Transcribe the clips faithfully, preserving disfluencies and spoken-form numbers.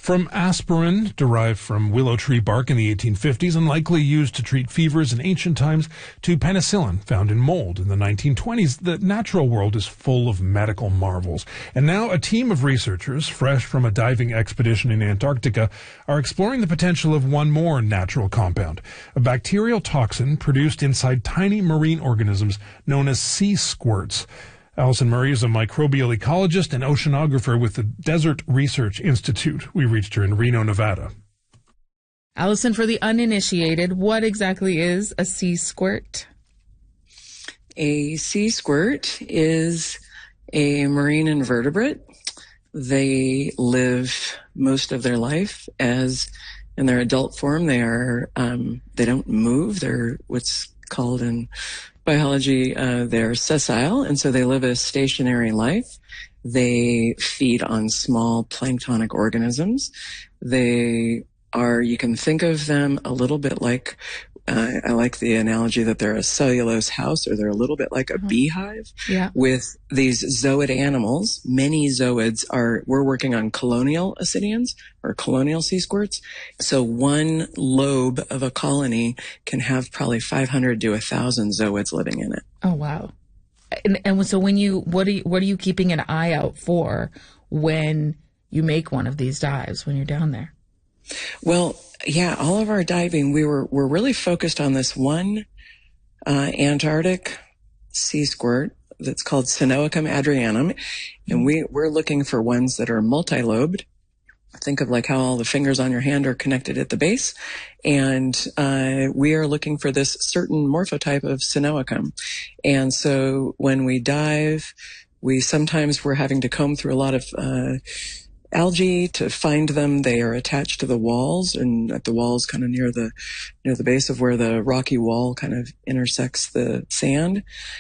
From aspirin, derived from willow tree bark in the eighteen fifties and likely used to treat fevers in ancient times, to penicillin, found in mold in the nineteen twenties, the natural world is full of medical marvels. And now a team of researchers, fresh from a diving expedition in Antarctica, are exploring the potential of one more natural compound, a bacterial toxin produced inside tiny marine organisms known as sea squirts. Allison Murray is a microbial ecologist and oceanographer with the Desert Research Institute. We reached her in Reno, Nevada. Allison, for the uninitiated, what exactly is a sea squirt? A sea squirt is a marine invertebrate. They live most of their life as in their adult form. They are um, they don't move. They're what's called in biology, uh, they're sessile, and so they live a stationary life. They feed on small planktonic organisms. They are, you can think of them a little bit like, uh, I like the analogy that they're a cellulose house, or they're a little bit like a beehive. Yeah. With these zoid animals. Many zoids are, we're working on colonial ascidians or colonial sea squirts. So one lobe of a colony can have probably five hundred to one thousand zoids living in it. Oh, wow. And, and so when you, what are you, what are you keeping an eye out for when you make one of these dives, when you're down there? Well, yeah, all of our diving, we were, we're really focused on this one, uh, Antarctic sea squirt that's called Sinoacum adrianum. And we, we're looking for ones that are multi-lobed. Think of like how all the fingers on your hand are connected at the base. And, uh, we are looking for this certain morphotype of Sinoacum. And so when we dive, we sometimes we're having to comb through a lot of, uh, algae to find them. They are attached to the walls, and at the walls kind of near the near the base of where the rocky wall kind of intersects the sand.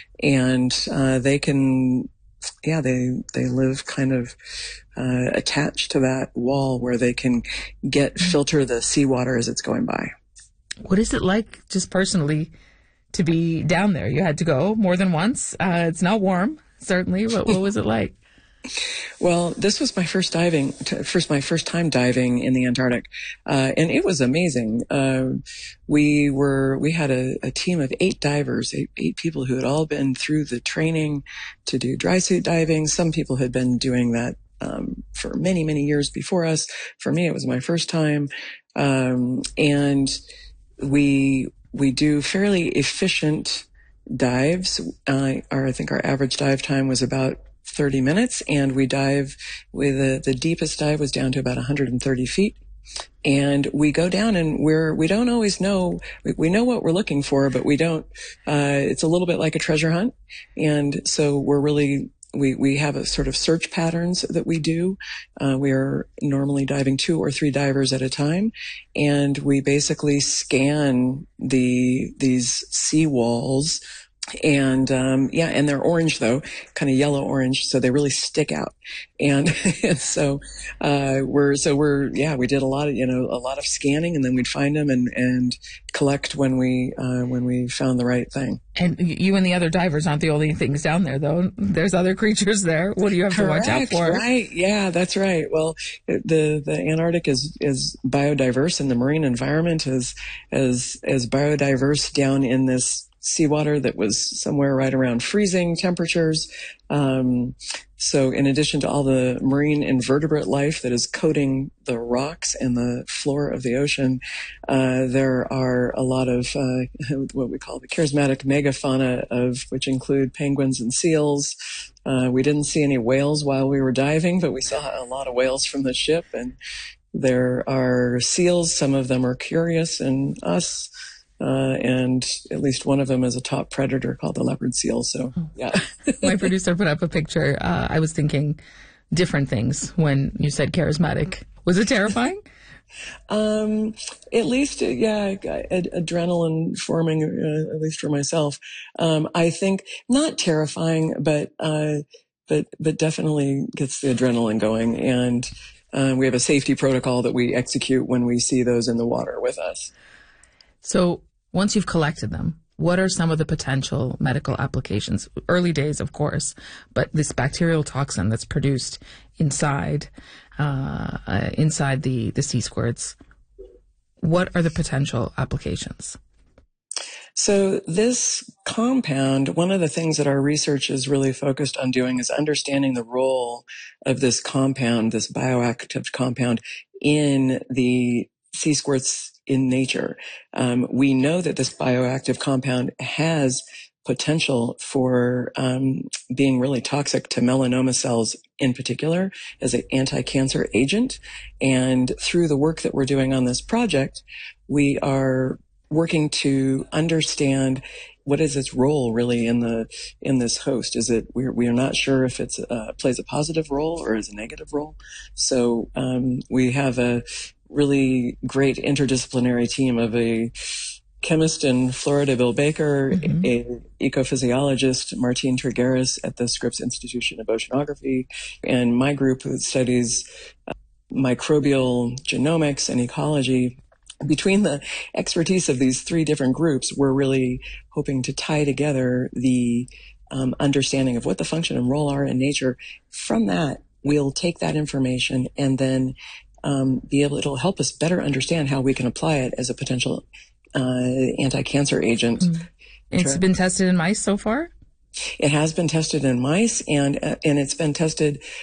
And uh, they can, yeah, they they live kind of uh, attached to that wall where they can get filter the seawater as it's going by. What is it like, just personally, to be down there? You had to go more than once. Uh, it's not warm, certainly. What, what was it like? Well, this was my first diving, first my first time diving in the Antarctic, uh, and it was amazing. Uh, we were we had a, a team of eight divers, eight, eight people who had all been through the training to do dry suit diving. Some people had been doing that um, for many many years before us. For me, it was my first time, um, and we we do fairly efficient dives. Uh, our, I think our average dive time was about thirty minutes, and we dive with the, the deepest dive was down to about one hundred thirty feet. And we go down, and we're, we don't always know, we, we know what we're looking for, but we don't, uh, it's a little bit like a treasure hunt. And so we're really, we, we have a sort of search patterns that we do. Uh, we are normally diving two or three divers at a time, and we basically scan the, these sea walls. And, um, yeah, and they're orange though, kind of yellow orange. So they really stick out. And, and so, uh, we're, so we're, yeah, we did a lot of, you know, a lot of scanning, and then we'd find them and, and collect when we, uh, when we found the right thing. And you and the other divers aren't the only things down there though. There's other creatures there. What do you have Correct, to watch out for? Right. Yeah, that's right. Well, the, the Antarctic is, is biodiverse, and the marine environment is, is, is biodiverse down in this seawater that was somewhere right around freezing temperatures. Um, so in addition to all the marine invertebrate life that is coating the rocks and the floor of the ocean, uh, there are a lot of uh, what we call the charismatic megafauna, of which include penguins and seals. Uh, we didn't see any whales while we were diving, but we saw a lot of whales from the ship. And there are seals. Some of them are curious, and us. Uh, and at least one of them is a top predator called the leopard seal. So, yeah. My producer put up a picture. Uh, I was thinking different things when you said charismatic. Was it terrifying? um, at least, uh, yeah, ad- adrenaline forming, uh, at least for myself. Um, I think not terrifying, but, uh, but, but definitely gets the adrenaline going. And, uh, we have a safety protocol that we execute when we see those in the water with us. So once you've collected them, What are some of the potential medical applications? Early days, of course, but this bacterial toxin that's produced inside uh, uh, inside the, the sea squirts, what are the potential applications? So this compound, one of the things that our research is really focused on doing is understanding the role of this compound, this bioactive compound, in the sea squirts in nature. Um, we know that this bioactive compound has potential for um, being really toxic to melanoma cells in particular as an anti-cancer agent. And through the work that we're doing on this project, we are working to understand what is its role really in the in this host. Is it we're we are not sure if it's uh, plays a positive role or is a negative role. So um, we have a really great interdisciplinary team of a chemist in Florida, Bill Baker, mm-hmm. a ecophysiologist, Martine Trigueros at the Scripps Institution of Oceanography, and my group that studies uh, microbial genomics and ecology. Between the expertise of these three different groups, we're really hoping to tie together the um, understanding of what the function and role are in nature. From that, we'll take that information and then um, be able, it'll help us better understand how we can apply it as a potential uh, anti-cancer agent. Mm. It's been tested in mice so far? It has been tested in mice, and uh, and it's been tested